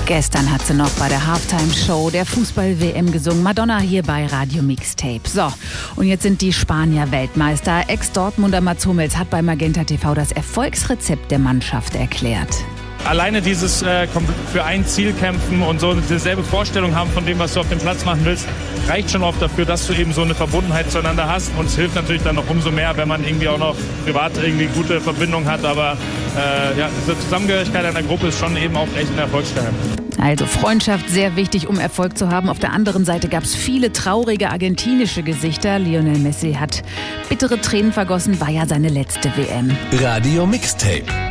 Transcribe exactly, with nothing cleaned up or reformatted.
Gestern hat sie noch bei der Halftime-Show der Fußball-W M gesungen. Madonna hier bei Radio Mixtape. So, und jetzt sind die Spanier Weltmeister. Ex-Dortmunder Mats Hummels hat bei Magenta T V das Erfolgsrezept der Mannschaft erklärt. Alleine dieses äh, für ein Ziel kämpfen und so dieselbe Vorstellung haben von dem, was du auf dem Platz machen willst, reicht schon oft dafür, dass du eben so eine Verbundenheit zueinander hast. Und es hilft natürlich dann noch umso mehr, wenn man irgendwie auch noch privat irgendwie gute Verbindung hat. Aber äh, ja, diese Zusammengehörigkeit einer Gruppe ist schon eben auch echt ein Erfolgsgeheimnis. Also Freundschaft sehr wichtig, um Erfolg zu haben. Auf der anderen Seite gab es viele traurige argentinische Gesichter. Lionel Messi hat bittere Tränen vergossen, war ja seine letzte W M. Radio Mixtape.